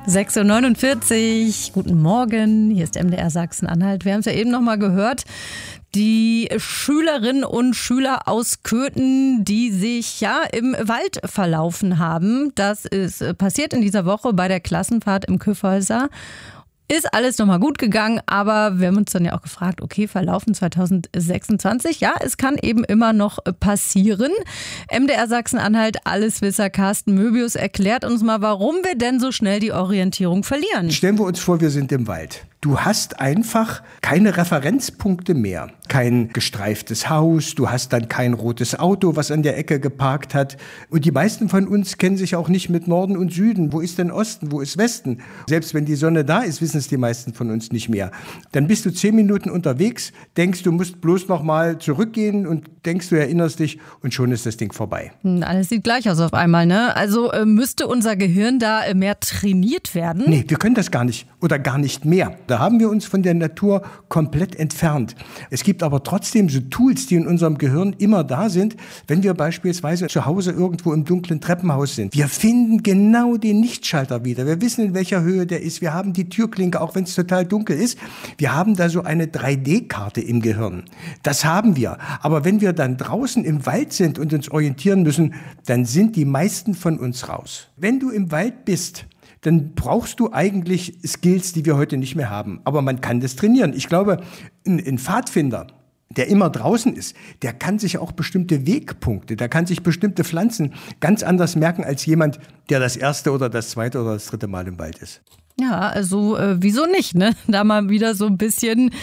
6:49 Uhr, guten Morgen, hier ist MDR Sachsen-Anhalt. Wir haben es ja eben noch mal gehört, die Schülerinnen und Schüler aus Köthen, die sich ja im Wald verlaufen haben. Das ist passiert in dieser Woche bei der Klassenfahrt im Kyffhäuser. Ist alles nochmal gut gegangen, aber wir haben uns dann ja auch gefragt, okay, verlaufen 2026, ja, es kann eben immer noch passieren. MDR Sachsen-Anhalt Alleswisser Carsten Möbius erklärt uns mal, warum wir denn so schnell die Orientierung verlieren. Stellen wir uns vor, wir sind im Wald. Du hast einfach keine Referenzpunkte mehr. Kein gestreiftes Haus, du hast dann kein rotes Auto, was an der Ecke geparkt hat. Und die meisten von uns kennen sich auch nicht mit Norden und Süden. Wo ist denn Osten, wo ist Westen? Selbst wenn die Sonne da ist, wissen es die meisten von uns nicht mehr. Dann bist du 10 Minuten unterwegs, denkst, du musst bloß noch mal zurückgehen und denkst, du erinnerst dich und schon ist das Ding vorbei. Alles sieht gleich aus auf einmal, ne? Also müsste unser Gehirn da mehr trainiert werden? Nee, wir können das gar nicht oder gar nicht mehr. Da haben wir uns von der Natur komplett entfernt. Es gibt aber trotzdem so Tools, die in unserem Gehirn immer da sind, wenn wir beispielsweise zu Hause irgendwo im dunklen Treppenhaus sind. Wir finden genau den Lichtschalter wieder. Wir wissen, in welcher Höhe der ist. Wir haben die Türklinke, auch wenn es total dunkel ist. Wir haben da so eine 3D-Karte im Gehirn. Das haben wir. Aber wenn wir dann draußen im Wald sind und uns orientieren müssen, dann sind die meisten von uns raus. Wenn du im Wald bist, dann brauchst du eigentlich Skills, die wir heute nicht mehr haben. Aber man kann das trainieren. Ich glaube, ein Pfadfinder, der immer draußen ist, der kann sich auch bestimmte Wegpunkte, der kann sich bestimmte Pflanzen ganz anders merken als jemand, der das erste oder das zweite oder das dritte Mal im Wald ist. Ja, also wieso nicht, ne? Da mal wieder so ein bisschen